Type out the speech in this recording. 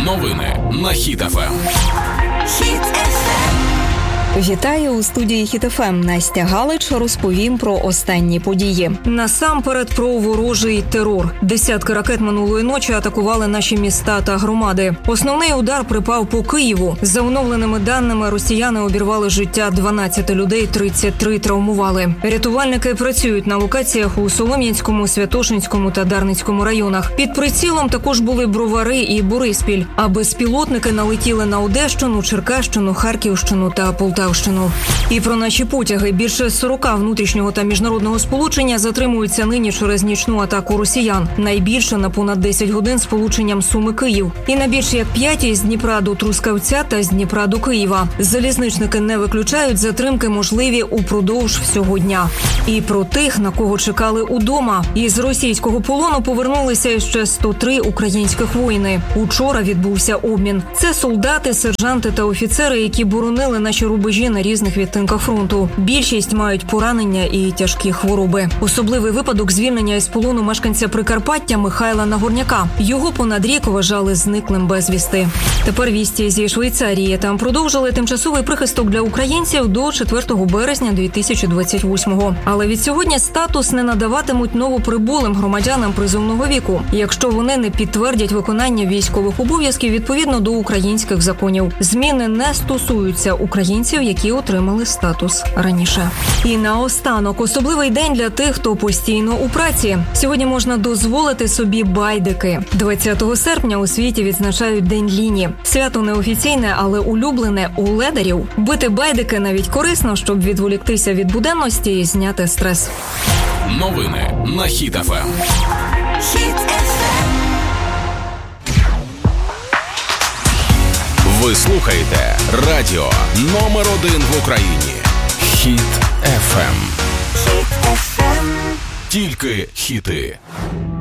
Новини на Хіт ФМ. Вітаю у студії Хіт ФМ. Настя Галич розповім про останні події. Насамперед про ворожий терор. Десятки ракет минулої ночі атакували наші міста та громади. Основний удар припав по Києву. За оновленими даними, росіяни обірвали життя 12 людей, 33 травмували. Рятувальники працюють на локаціях у Солом'янському, Святошинському та Дарницькому районах. Під прицілом також були Бровари і Бориспіль, а безпілотники налетіли на Одещину, Черкащину, Харківщину та Полтавщину. І про наші потяги. Більше 40 внутрішнього та міжнародного сполучення затримуються нині через нічну атаку росіян. Найбільше на понад 10 годин сполученням Суми-Київ. І на більше як 5 з Дніпра до Трускавця та з Дніпра до Києва. Залізничники не виключають, затримки можливі упродовж всього дня. І про тих, на кого чекали удома. Із російського полону повернулися ще 103 українських воїни. Учора відбувся обмін. Це солдати, сержанти та офіцери, які боронили наші рубежі на різних відтинках фронту. Більшість мають поранення і тяжкі хвороби. Особливий випадок звільнення із полону мешканця Прикарпаття Михайла Нагорняка. Його понад рік вважали зниклим безвісти. Тепер вісті зі Швейцарії. Там продовжили тимчасовий прихисток для українців до 4 березня 2028-го. Але від сьогодні статус не надаватимуть новоприбулим громадянам призовного віку, якщо вони не підтвердять виконання військових обов'язків відповідно до українських законів. Зміни не стосуються українців, які отримали статус раніше. І наостанок особливий день для тих, хто постійно у праці. Сьогодні можна дозволити собі байдики. 20 серпня у світі відзначають День ліні. Свято неофіційне, але улюблене у ледарів. Бити байдики навіть корисно, щоб відволіктися від буденності і зняти стрес. Новини на Хіт ФМ. Ви слухаєте радіо номер 1 в Україні. Хіт ФМ. Тільки хіти.